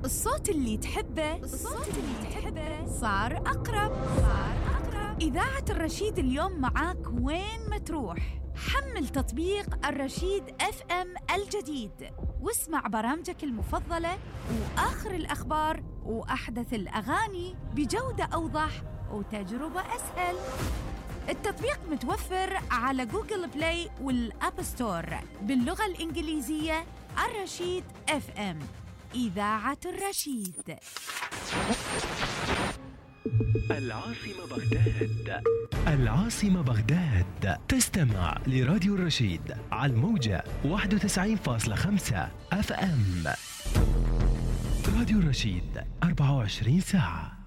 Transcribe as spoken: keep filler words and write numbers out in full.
الصوت اللي تحبه الصوت اللي تحبه صار أقرب صار أقرب. إذاعة الرشيد اليوم معاك وين ما تروح. حمل تطبيق الرشيد اف ام الجديد واسمع برامجك المفضلة وآخر الأخبار وأحدث الأغاني بجودة أوضح وتجربة أسهل. التطبيق متوفر على جوجل بلاي والأب ستور باللغة الإنجليزية. الرشيد اف ام، إذاعة الرشيد. العاصمة بغداد. العاصمة بغداد. تستمع لراديو الرشيد على الموجة واحد وتسعين فاصلة خمسة اف ام. راديو الرشيد أربعة وعشرين ساعة.